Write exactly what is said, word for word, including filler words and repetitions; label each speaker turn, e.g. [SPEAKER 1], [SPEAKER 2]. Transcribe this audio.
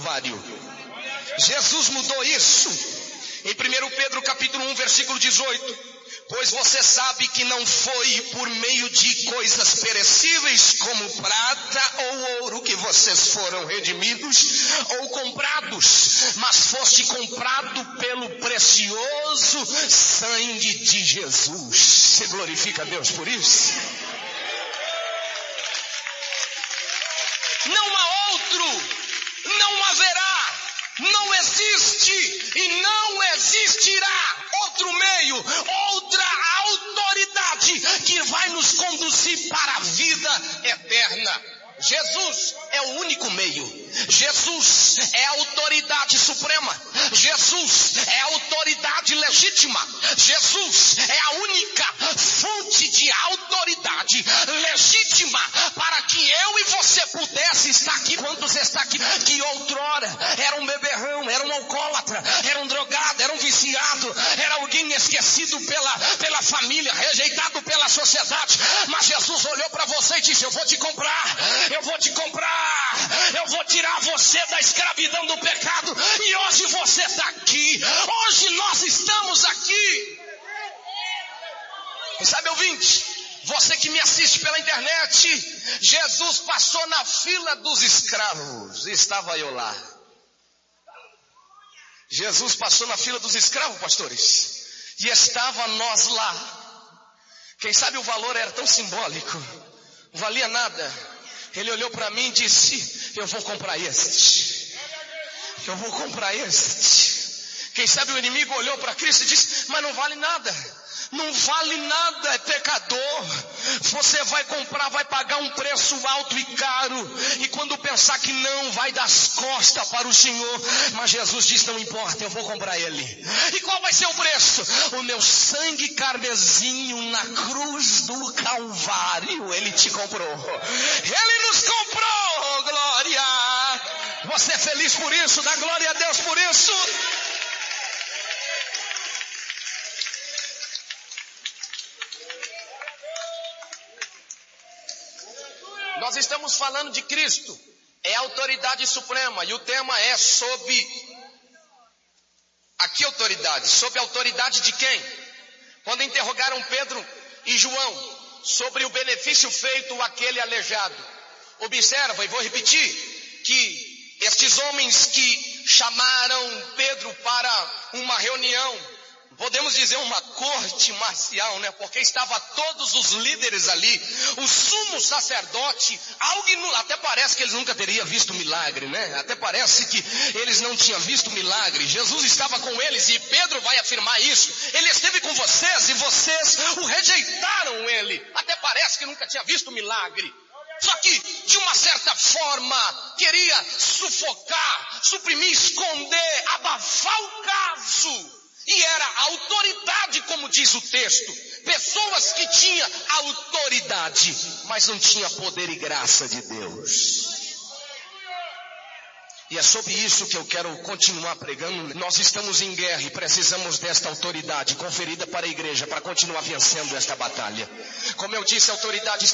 [SPEAKER 1] Calvário. Jesus mudou isso. Em primeiro Pedro capítulo um, versículo dezoito. Pois você sabe que não foi por meio de coisas perecíveis como prata ou ouro que vocês foram redimidos ou comprados, mas foste comprado pelo precioso sangue de Jesus. Você glorifica a Deus por isso? Não há outro, não haverá, não existe e não existirá outro meio, outra autoridade que vai nos conduzir para a vida eterna. Jesus é o único meio. Jesus é a autoridade suprema. Jesus é a autoridade legítima. Jesus é a única fonte de autoridade legítima para que eu e você pudesse estar aqui. Quantos está aqui que outrora era um beberrão, era um alcoólatra, era um drogado, era um viciado, era alguém esquecido pela, pela família, rejeitado pela sociedade, mas Jesus olhou para você e disse: eu vou te comprar, eu vou te comprar, eu vou tirar você da escravidão do pecado, e hoje você está aqui, hoje nós estamos aqui. E sabe, ouvinte, você que me assiste pela internet, Jesus passou na fila dos escravos, estava eu lá. Jesus passou na fila dos escravos, pastores, e estava nós lá. Quem sabe o valor era tão simbólico, não valia nada. Ele olhou para mim e disse: eu vou comprar este, eu vou comprar este. Quem sabe o inimigo olhou para Cristo e disse: mas não vale nada, não vale nada, é pecador. Você vai comprar, vai pagar um preço alto e caro, e quando pensar que não, vai dar as costas para o Senhor. Mas Jesus disse: não importa, eu vou comprar ele. E qual vai ser o preço? O meu sangue carmesinho na cruz do Calvário. Ele te comprou, ele nos comprou. Glória! Você é feliz por isso? Dá glória a Deus por isso. Nós estamos falando de Cristo, é a autoridade suprema, e o tema é sobre a que autoridade? Sobre a autoridade de quem? Quando interrogaram Pedro e João sobre o benefício feito àquele aleijado, observa, e vou repetir, que estes homens que chamaram Pedro para uma reunião, podemos dizer uma corte marcial, né? Porque estavam todos os líderes ali, o sumo sacerdote, algo, até parece que eles nunca teriam visto milagre, né? Até parece que eles não tinham visto milagre. Jesus estava com eles, e Pedro vai afirmar isso: ele esteve com vocês e vocês o rejeitaram ele. Até parece que nunca tinha visto milagre. Só que, de uma certa forma, queria sufocar, suprimir, esconder, abafar o caso. E era autoridade, como diz o texto. Pessoas que tinham autoridade, mas não tinha poder e graça de Deus. E é sobre isso que eu quero continuar pregando. Nós estamos em guerra e precisamos desta autoridade conferida para a igreja para continuar vencendo esta batalha. Como eu disse, a autoridade está